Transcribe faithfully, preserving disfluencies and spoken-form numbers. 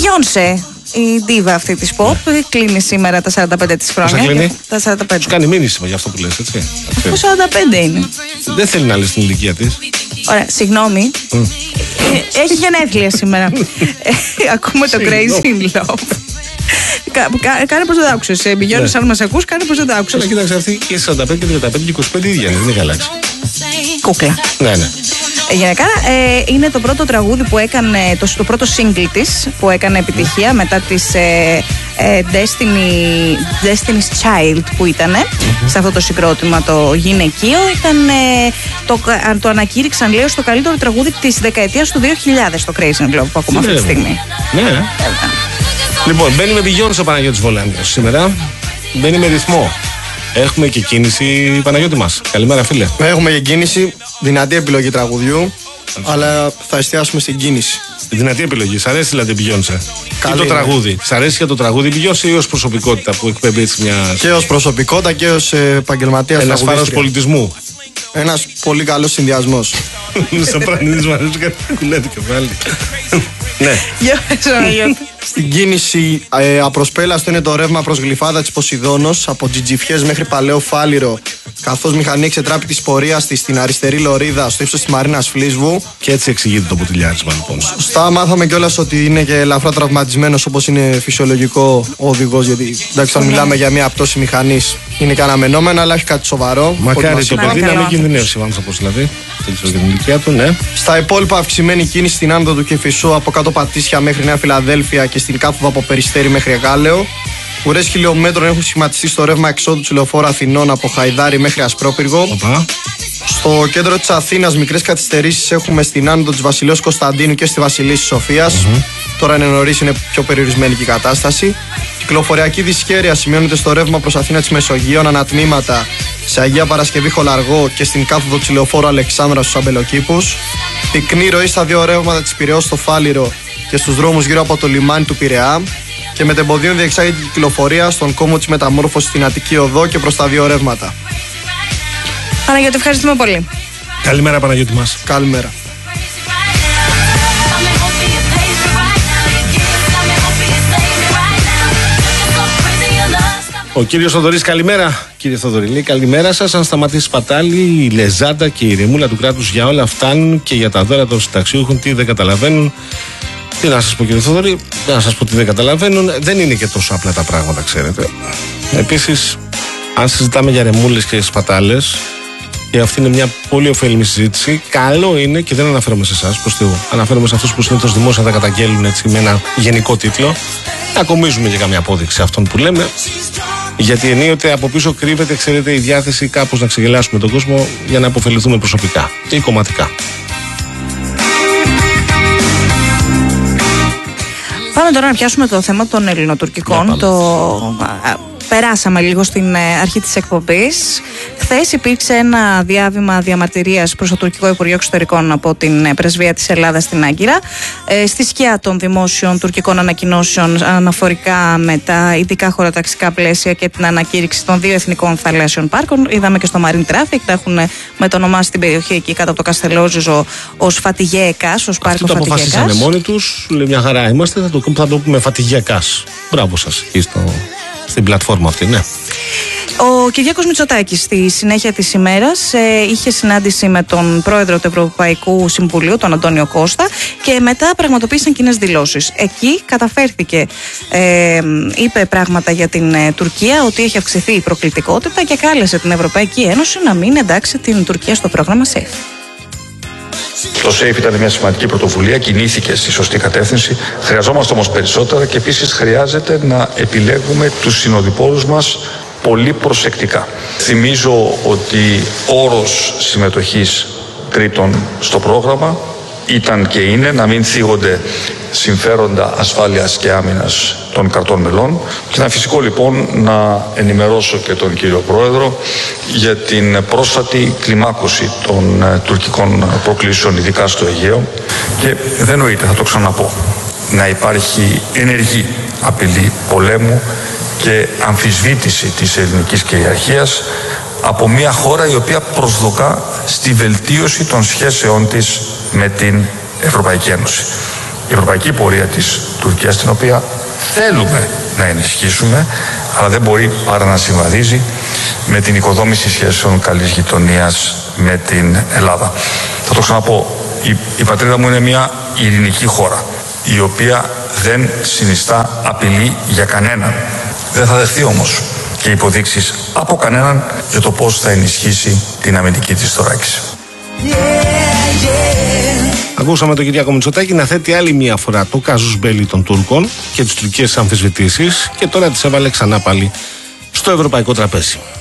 Μπιγιόνσε, η ντίβα αυτή της pop, ναι. κλείνει σήμερα τα σαράντα πέντε της χρόνια. Πόσα κλείνει? Τα σαράντα πέντε. Σου κάνει μήνυση για αυτό που λες, έτσι. Το σαράντα πέντε είναι. Δεν θέλει να λες την ηλικία της. Ωραία, συγγνώμη. Mm. Ε, έχει γενέθλια σήμερα. Ακούμε το Crazy in Love. Κάνε πως δεν τα άκουσες. Μπιγιόνσε, αν μας ακούς, κάνε πως δεν τα άκουσες. Κοίταξε, αυτή και σαράντα πέντε και τριάντα πέντε και είκοσι πέντε ίδια είναι, δεν έχει αλλάξει. Κούκλα. Ναι, ναι. Γενικά ε, είναι το πρώτο τραγούδι που έκανε, το, το πρώτο single της που έκανε επιτυχία μετά της ε, ε, Destiny, Destiny's Child που ήταν mm-hmm. σε αυτό το συγκρότημα το γυναικείο. Ήταν, ε, το, το ανακήρυξαν λέω στο καλύτερο τραγούδι της δεκαετίας του δύο χιλιάδες το Crazy in Love που ακούμε αυτή τη στιγμή. Ναι. Ε, λοιπόν, μπαίνει με Μπιγιόνσε ο Παναγιώτης Βολάνιος σήμερα. Μπαίνει με ρυθμό. Έχουμε και κίνηση, Παναγιώτη μας. Καλημέρα, φίλε. Έχουμε και κίνηση, δυνατή επιλογή τραγουδιού, αλλά θα εστιάσουμε στην κίνηση. Δυνατή επιλογή. Σ' αρέσει δηλαδή Μπιγιόνσε? Ή το τραγούδι? Σ' αρέσει για το τραγούδι Μπιγιόνσε ή ως προσωπικότητα που εκπέμπει έτσι μια. Και ως προσωπικότητα και ως επαγγελματίας. Ένας φάρος πολιτισμού. Ένας πολύ καλός συνδυασμός. Στο πρανίδι μου αρέσει κάτι κουλέτη και πάλι. Ναι. Στην κίνηση ε, απροσπέλαστο είναι το ρεύμα προς Γλυφάδα της Ποσειδώνος, από Τζιτζιφιές μέχρι Παλαιό Φάληρο, καθώς μηχανή εξετράπει της πορείας της στην αριστερή λωρίδα στο ύψος της Μαρίνας Φλίσβου. Και έτσι εξηγείται το ποτηλιάρισμα λοιπόν. Σωστά, μάθαμε κιόλας ότι είναι και ελαφρά τραυματισμένος, όπως είναι φυσιολογικό ο οδηγός, γιατί εντάξει, όταν μιλάμε για μια πτώση μηχανής είναι και αναμενόμενο, αλλά έχει κάτι σοβαρό. Μακάρι το παιδί να μην κινδυνεύσει ο άνθρωπος δηλαδή. Την ηλικία του, ναι. Στα υπόλοιπα, αυξημένη κίνηση στην άνοδο του Κεφισού από κάτω Πατήσια μέχρι Νέα Φιλαδέλφια και στην κάθοδο από Περιστέρι μέχρι Γάλεο. Ουρές χιλιόμετρων έχουν σχηματιστεί στο ρεύμα εξόδου του λεωφόρου Αθηνών από Χαϊδάρι μέχρι Ασπρόπυργο. Οπα. Στο κέντρο της Αθήνας, μικρές καθυστερήσεις έχουμε στην άνοδο της Βασιλέως Κωνσταντίνου και στη Βασιλίσσης Σοφίας. Mm-hmm. Τώρα είναι νωρίς, είναι πιο περιορισμένη και η κατάσταση. Κυκλοφοριακή δυσχέρεια σημειώνεται στο ρεύμα προς Αθήνα της Μεσογείων, ανατμήματα σε Αγία Παρασκευή Χολαργό και στην κάθοδο της λεωφόρου Αλεξάνδρα στους Αμπελοκήπους. Πυκνή ροή στα δύο ρεύματα της Πειραιώς στο Φάληρο και στους δρόμους γύρω από το λιμάνι του Πειραιά. Και με τεμποδίων διεξάγεται η κυκλοφορία στον κόμμο της Μεταμόρφωσης στην Αττική Οδό και προς τα δύο ρεύματα. Παναγιώτη, ευχαριστούμε πολύ. Καλημέρα, Παναγιώτη μας. Καλημέρα. Ο κύριος Θοδωρής, καλημέρα. Κύριε Θοδωρή, καλημέρα σας. Αν σταματήσει πατάλη, η λεζάντα και η ρεμούλα του κράτους για όλα φτάνουν και για τα δώρα των συνταξιούχων τι δεν καταλαβαίνουν. Τι να σας πω, κύριε Θοδωρή, να σας πω τι δεν καταλαβαίνουν. Δεν είναι και τόσο απλά τα πράγματα, ξέρετε. Επίσης, αν συζητάμε για ρεμούλες και σπατάλες, και αυτή είναι μια πολύ ωφέλιμη συζήτηση, καλό είναι, και δεν αναφέρομαι σε εσάς, προς Θεού, αναφέρομαι σε αυτούς που συνήθως δημόσια τα καταγγέλνουν έτσι με ένα γενικό τίτλο, να κομίζουμε και καμία απόδειξη αυτών που λέμε. Γιατί ενίοτε από πίσω κρύβεται, ξέρετε, η διάθεση κάπως να ξεγελάσουμε τον κόσμο για να αποφεληθούμε προσωπικά ή κομματικά. Πάμε τώρα να πιάσουμε το θέμα των ελληνοτουρκικών. Ναι, το περάσαμε λίγο στην αρχή της εκπομπής. Χθες υπήρξε ένα διάβημα διαμαρτυρίας προς το τουρκικό Υπουργείο Εξωτερικών από την πρεσβεία της Ελλάδας στην Άγκυρα, ε, στη σκιά των δημόσιων τουρκικών ανακοινώσεων αναφορικά με τα ειδικά χωροταξικά πλαίσια και την ανακήρυξη των δύο εθνικών θαλάσσιων πάρκων. Είδαμε και στο Marine Traffic, τα έχουν μετονομάσει την περιοχή εκεί κάτω από το Καστελόζουζο ως Φατιγέκας, ως πάρκο Φατιγέκας. Το αποφασίσανε μόνοι τους, λέει μια χαρά είμαστε, θα το, θα το πούμε Φατιγέκας. Μπράβο σας, στο, στην πλατφόρμα αυτή, ναι. Ο Κυριάκος Μητσοτάκης στη συνέχεια της ημέρας ε, είχε συνάντηση με τον πρόεδρο του Ευρωπαϊκού Συμβουλίου, τον Αντώνιο Κώστα, και μετά πραγματοποίησαν κοινές δηλώσεις. Εκεί καταφέρθηκε, ε, είπε πράγματα για την ε, Τουρκία, ότι έχει αυξηθεί η προκλητικότητα και κάλεσε την Ευρωπαϊκή Ένωση να μην εντάξει την Τουρκία στο πρόγραμμα ΣΕΙΦ. Το ΣΕΙΦ ήταν μια σημαντική πρωτοβουλία, κινήθηκε στη σωστή κατεύθυνση. Χρειαζόμαστε όμως περισσότερα και επίσης χρειάζεται να επιλέγουμε τους συνοδοιπόρους μας πολύ προσεκτικά. Θυμίζω ότι όρος συμμετοχής τρίτων στο πρόγραμμα ήταν και είναι να μην θίγονται συμφέροντα ασφάλειας και άμυνας των κρατών μελών. Και ήταν φυσικό λοιπόν να ενημερώσω και τον κύριο Πρόεδρο για την πρόσφατη κλιμάκωση των τουρκικών προκλήσεων, ειδικά στο Αιγαίο. Και δεν νοείται, θα το ξαναπώ, να υπάρχει ενεργή απειλή πολέμου και αμφισβήτηση της ελληνικής κυριαρχίας από μια χώρα η οποία προσδοκά στη βελτίωση των σχέσεών της με την Ευρωπαϊκή Ένωση. η ευρωπαϊκή πορεία της Τουρκίας, την οποία θέλουμε να ενισχύσουμε, αλλά δεν μπορεί παρά να συμβαδίζει με την οικοδόμηση σχέσεων καλής γειτονίας με την Ελλάδα. Θα το ξαναπώ, η, η πατρίδα μου είναι μια ειρηνική χώρα, η οποία δεν συνιστά απειλή για κανέναν. Δεν θα δεχθεί όμως και υποδείξεις από κανέναν για το πώς θα ενισχύσει την αμυντική της θωράκιση. Yeah, yeah. Ακούσαμε τον Κυριάκο Μητσοτάκη να θέτει άλλη μία φορά το κάζους μπέλι των Τούρκων και τις τουρκικές αμφισβητήσεις και τώρα τις έβαλε ξανά πάλι στο ευρωπαϊκό τραπέζι.